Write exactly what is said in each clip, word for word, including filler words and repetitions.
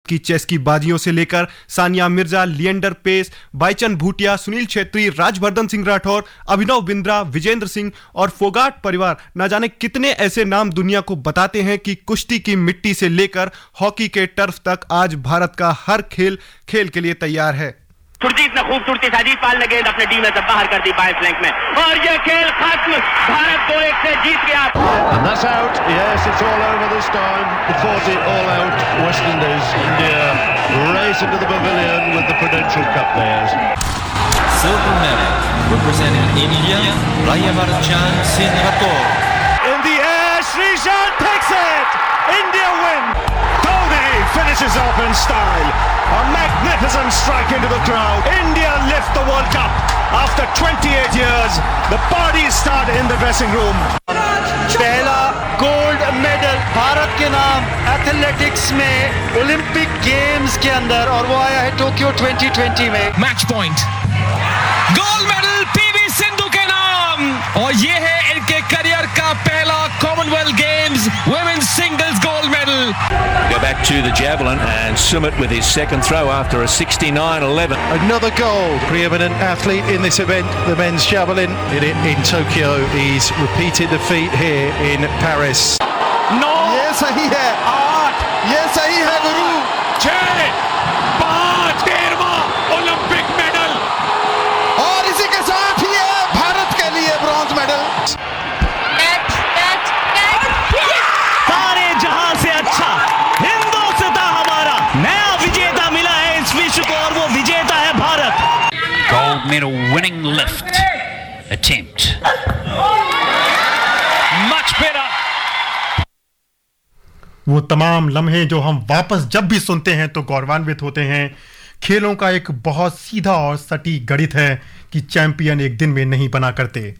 की चेस की बाजियों से लेकर सानिया मिर्जा, लिएंडर पेस, बाईचुंग भूटिया, सुनील छेत्री, राजवर्धन सिंह राठौर, अभिनव बिंद्रा, विजेंद्र सिंह और फोगाट परिवार, न जाने कितने ऐसे नाम दुनिया को बताते हैं कि कुश्ती की मिट्टी से लेकर हॉकी के टर्फ तक आज भारत का हर खेल खेल के लिए तैयार है। सुरजीत ने खूबसूरती साजिद पाल ने गेंद अपने टीम में से बाहर कर दी बाएं फ्लैंक में और ये खेल खत्म। भारत दो एक से जीत गया। And that's out. Yes, it's all over this time. The forty all out. West Indies. India race into the pavilion with the Prudential Cup players. Silver medal representing India, Rayavarchan Singh Rathore. In the air, Sreesanth takes it. India win. Dhoni finishes off in style. A magnificent strike into the crowd. India lift the World Cup after twenty-eight years. The parties start in the dressing room. पहला gold medal Bharat के नाम athletics में Olympic games के अंदर और वो आया है टोक्यो ट्वेंटी ट्वेंटी में। Match point, gold medal PV Sindhu के नाम और ये है इनके करियर का पहला Commonwealth games women's singles gold medal. Go back to the javelin and Sumit with his second throw after a sixty-nine eleven. Another gold. Preeminent athlete in this event, the men's javelin. In, in Tokyo, he's repeated the feat here in Paris. No. ये सही है, आठ, ये सही है गुरु। छह, पाँच, तेरहवां Olympic medal और इसी के साथ ही है भारत के लिए ब्रॉन्ज मेडल। सारे जहां से अच्छा हिंदुस्तान हमारा नया विजेता मिला है इस विश्व को और वो विजेता है Bharat. Gold medal winning lift attempt. Much better. वो तमाम लम्हे जो हम वापस जब भी सुनते हैं तो गौरवान्वित होते हैं। खेलों का एक बहुत सीधा और सटीक गणित है कि चैंपियन एक दिन में नहीं बना करते।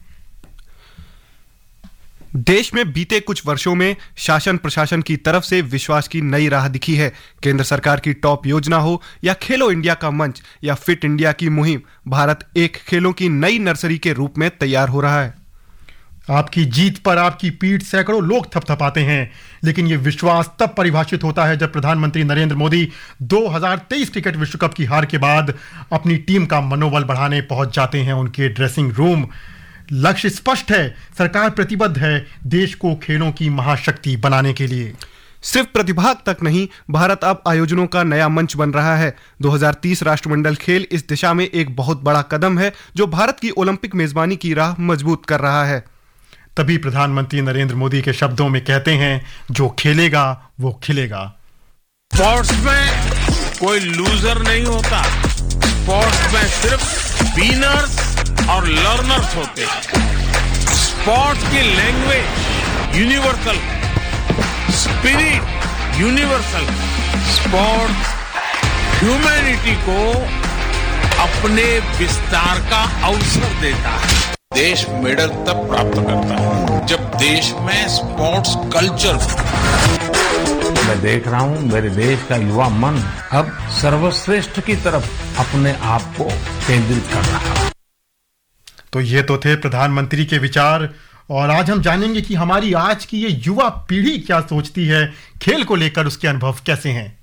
देश में बीते कुछ वर्षों में शासन प्रशासन की तरफ से विश्वास की नई राह दिखी है। केंद्र सरकार की टॉप योजना हो या खेलो इंडिया का मंच या फिट इंडिया की मुहिम, भारत एक खेलों की नई नर्सरी के रूप में तैयार हो रहा है। आपकी जीत पर आपकी पीठ सैकड़ों लोग थपथपाते हैं, लेकिन यह विश्वास तब परिभाषित होता है जब प्रधानमंत्री नरेंद्र मोदी दो हज़ार तेईस क्रिकेट विश्व कप की हार के बाद अपनी टीम का मनोबल बढ़ाने पहुंच जाते हैं उनके ड्रेसिंग रूम। लक्ष्य स्पष्ट है, सरकार प्रतिबद्ध है देश को खेलों की महाशक्ति बनाने के लिए। सिर्फ प्रतिभाग तक नहीं, भारत अब आयोजनों का नया मंच बन रहा है। दो हज़ार तीस राष्ट्रमंडल खेल इस दिशा में एक बहुत बड़ा कदम है जो भारत की ओलंपिक मेजबानी की राह मजबूत कर रहा है। तभी प्रधानमंत्री नरेंद्र मोदी के शब्दों में कहते हैं, जो खेलेगा वो खिलेगा। स्पोर्ट्स में कोई लूजर नहीं होता, स्पोर्ट्स में सिर्फ विनर्स और लर्नर्स होते हैं। स्पोर्ट्स की language universal, spirit universal. Sports humanity को अपने विस्तार का अवसर देता है। देश मेडल तब प्राप्त करता है जब देश में स्पोर्ट्स कल्चर। मैं देख रहा हूं मेरे देश का युवा मन अब सर्वश्रेष्ठ की तरफ अपने आप को केंद्रित कर रहा है। तो ये तो थे प्रधानमंत्री के विचार, और आज हम जानेंगे कि हमारी आज की ये युवा पीढ़ी क्या सोचती है, खेल को लेकर उसके अनुभव कैसे हैं।